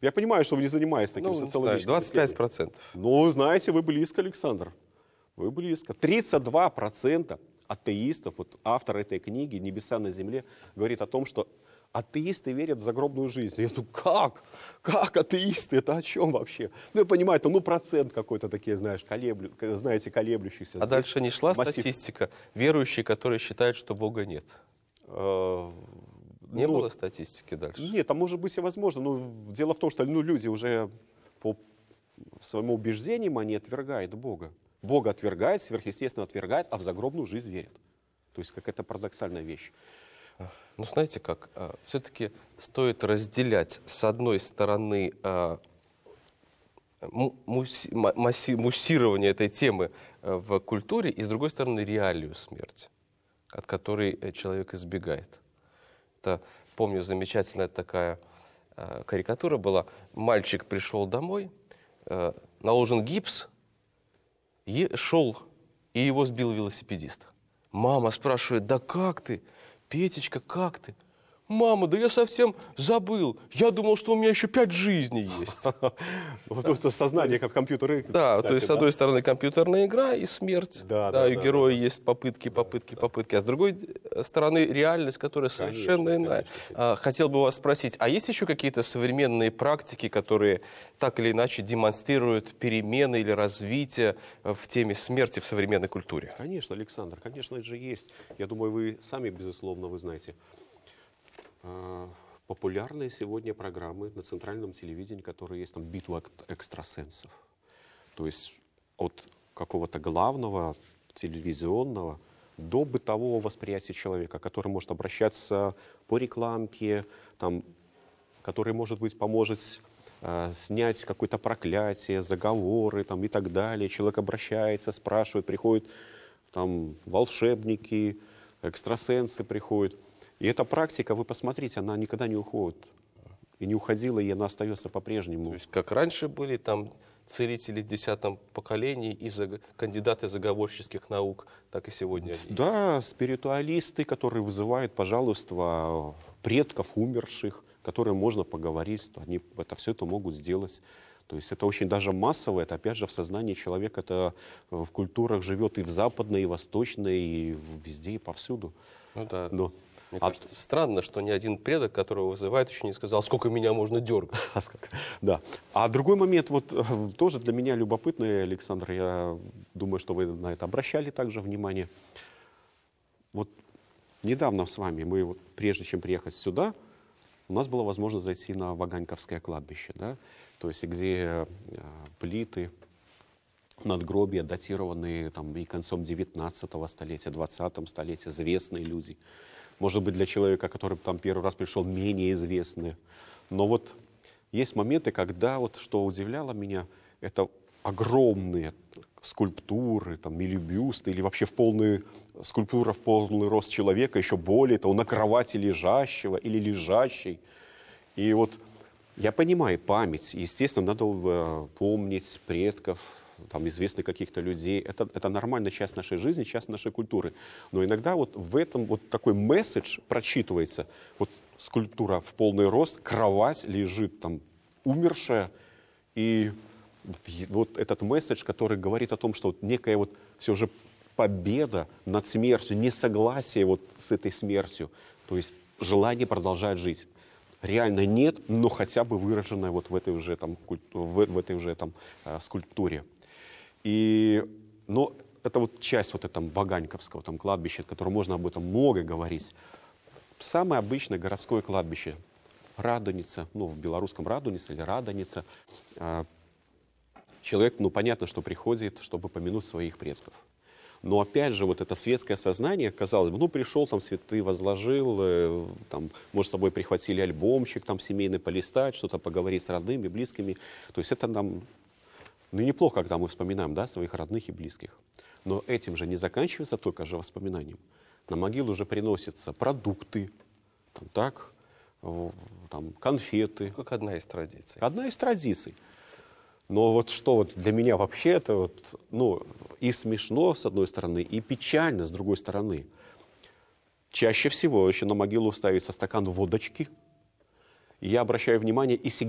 Я понимаю, что вы не занимаетесь таким социологическим исследованием. 25%. Ну, знаете, вы близко, Александр. Вы близко. 32% атеистов, вот автор этой книги «Небеса на земле», говорит о том, что атеисты верят в загробную жизнь. Я думаю, как? Как атеисты? Это о чем вообще? Ну, я понимаю, это процент какой-то такие, знаешь, колеблющихся. А дальше не шла массив. статистика? Верующие, которые считают, что Бога нет. Не было статистики дальше? Нет, там может быть и возможно. Но дело в том, что люди уже по своему убеждению они отвергают Бога. Бога отвергает, сверхъестественно отвергает, а в загробную жизнь верит. То есть какая-то парадоксальная вещь. Ну, знаете как, все-таки стоит разделять, с одной стороны, муссирование этой темы в культуре, и с другой стороны, реалию смерти, от которой человек избегает. Это, помню, замечательная такая карикатура была. Мальчик пришел домой, наложен гипс, шел, и его сбил велосипедист. Мама спрашивает: да как ты? Петечка, как ты? Мама, да я совсем забыл. Я думал, что у меня еще 5 жизней есть. Вот сознание, как компьютеры. Да, то есть, с одной стороны, компьютерная игра и смерть. Да, и у героя есть попытки. А с другой стороны, реальность, которая совершенно иная. Хотел бы вас спросить, а есть еще какие-то современные практики, которые так или иначе демонстрируют перемены или развитие в теме смерти в современной культуре? Конечно, Александр, конечно, это же есть. Я думаю, вы сами, безусловно, вы знаете. Популярные сегодня программы на центральном телевидении, которые есть, там, «Битва экстрасенсов». То есть от какого-то главного телевизионного до бытового восприятия человека, который может обращаться по рекламке, там, который, может быть, поможет снять какое-то проклятие, заговоры там, и так далее. Человек обращается, спрашивает, приходят там волшебники, экстрасенсы приходят. И эта практика, вы посмотрите, она никогда не уходит. И не уходила, и она остается по-прежнему. То есть, как раньше были там целители в 10-м поколении и кандидаты заговорческих наук, так и сегодня. Да, спиритуалисты, которые вызывают, пожалуйста, предков умерших, которым можно поговорить, они все это могут сделать. То есть это очень даже массово, это опять же в сознании человека, это в культурах живет и в западной, и в восточной, и везде, и повсюду. Ну да. Мне кажется, странно, что ни один предок, которого вызывает, еще не сказал, сколько меня можно дергать. Да. А другой момент, вот тоже для меня любопытный, Александр, я думаю, что вы на это обращали также внимание. Вот недавно с вами, мы вот, прежде чем приехать сюда, у нас была возможность зайти на Ваганьковское кладбище, да? То есть где плиты, надгробия, датированные там, и концом 19 столетия, 20 столетия, известные люди. Может быть, для человека, который там первый раз пришел, менее известные. Но вот есть моменты, когда, вот, что удивляло меня, это огромные скульптуры, там, или бюсты, или вообще скульптура в полный рост человека, еще более того, на кровати лежащего или лежащей. И вот я понимаю, память, естественно, надо помнить предков, там, известных каких-то людей. Это нормальная часть нашей жизни, часть нашей культуры. Но иногда вот в этом вот такой месседж прочитывается. Вот скульптура в полный рост, кровать лежит там умершая. И вот этот месседж, который говорит о том, что вот некая вот все же победа над смертью, несогласие вот с этой смертью. То есть желание продолжать жить. Реально нет, но хотя бы выраженное вот в этой уже там скульптуре. Но это вот часть вот этого Ваганьковского там кладбища, о котором можно об этом много говорить. Самое обычное городское кладбище. Радоница, в белорусском Радоница или Радоница. Человек, понятно, что приходит, чтобы помянуть своих предков. Но опять же, вот это светское сознание, казалось бы, пришел, там цветы возложил, там, может, с собой прихватили альбомчик, там, семейный полистать, что-то поговорить с родными, близкими. То есть это нам, неплохо, когда мы вспоминаем, да, своих родных и близких. Но этим же не заканчивается только же воспоминанием. На могилу уже приносятся продукты, конфеты. Как одна из традиций. Одна из традиций. Но вот что вот для меня вообще это и смешно, с одной стороны, и печально, с другой стороны. Чаще всего еще на могилу ставится стакан водочки. И я обращаю внимание, и